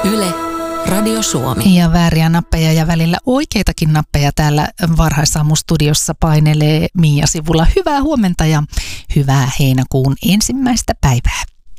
Yle, Radio Suomi. Ja vääriä nappeja ja välillä oikeitakin nappeja täällä varhaisaamustudiossa painelee Mia sivulla. Hyvää huomenta ja hyvää heinäkuun 1. päivää.